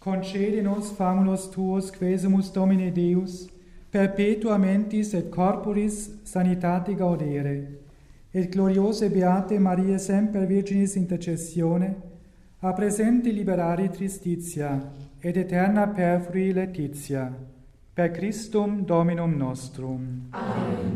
concede nos famulus tuos quesumus Domine Deus, perpetua mentis et corporis sanitate gaudere, et gloriose beate Maria semper Virginis intercessione, a presente liberare tristitia, et eterna perfrui laetitia. Per Christum Dominum nostrum. Amen.